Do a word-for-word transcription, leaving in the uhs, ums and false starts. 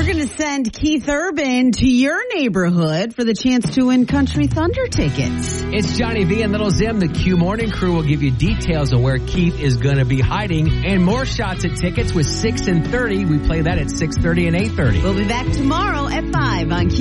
We're going to send Keith Urban to your neighborhood for the chance to win Country Thunder tickets. It's Johnny V and Little Zim. The Q Morning Crew will give you details of where Keith is going to be hiding and more shots at tickets with six and thirty. We play that at six thirty and eight thirty. We'll be back tomorrow at five on Q.